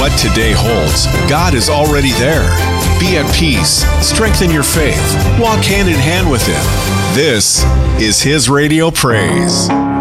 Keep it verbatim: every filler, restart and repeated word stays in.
what today holds, God is already there. Be at peace. Strengthen your faith. Walk hand in hand with Him. This is His Radio Praise.